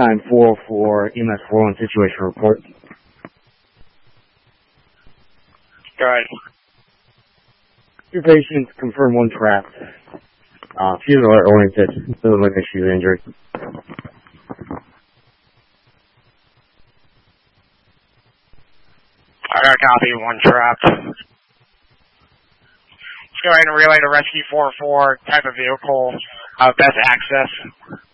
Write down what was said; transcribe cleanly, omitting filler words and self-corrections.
Time 404, EMS 41 situation report. Go ahead. Two patients, confirm one trapped. She's alert oriented. Doesn't look like she's injured. I got a copy, one trapped. Let's go ahead and relay to Rescue 404, type of vehicle, best access.